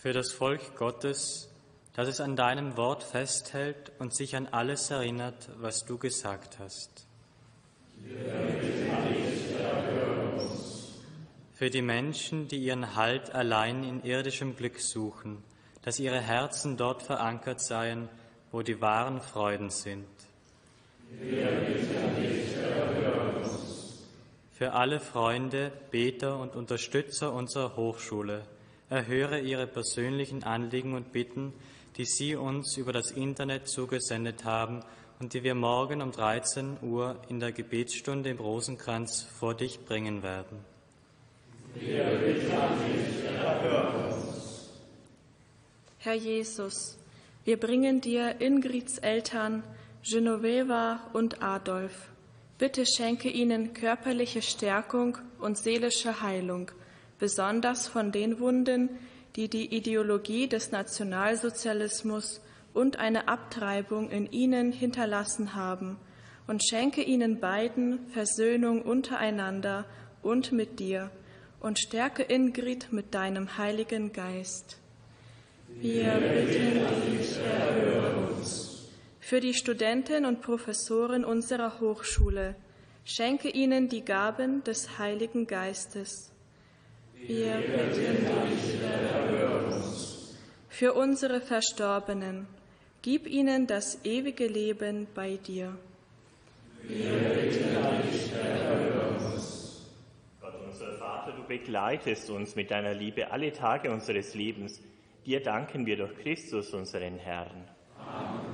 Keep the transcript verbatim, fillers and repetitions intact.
Für das Volk Gottes, das es an deinem Wort festhält und sich an alles erinnert, was du gesagt hast. Für die Menschen, die ihren Halt allein in irdischem Glück suchen, dass ihre Herzen dort verankert seien, wo die wahren Freuden sind. Für alle Freunde, Beter und Unterstützer unserer Hochschule, erhöre ihre persönlichen Anliegen und Bitten, die sie uns über das Internet zugesendet haben und die wir morgen um dreizehn Uhr in der Gebetsstunde im Rosenkranz vor dich bringen werden. Herr Jesus, wir bringen dir Ingrids Eltern, Genoveva und Adolf. Bitte schenke ihnen körperliche Stärkung und seelische Heilung, besonders von den Wunden, die die Ideologie des Nationalsozialismus und eine Abtreibung in ihnen hinterlassen haben, und schenke ihnen beiden Versöhnung untereinander und mit dir, und stärke Ingrid mit deinem Heiligen Geist. Wir bitten dich, erhöre uns. Für die Studenten und Professoren unserer Hochschule, schenke ihnen die Gaben des Heiligen Geistes. Wir bitten dich, erhöre uns. Für unsere Verstorbenen, gib ihnen das ewige Leben bei dir. Wir bitten dich, erhöre uns. Gott, unser Vater, du begleitest uns mit deiner Liebe alle Tage unseres Lebens. Dir danken wir durch Christus, unseren Herrn. Amen.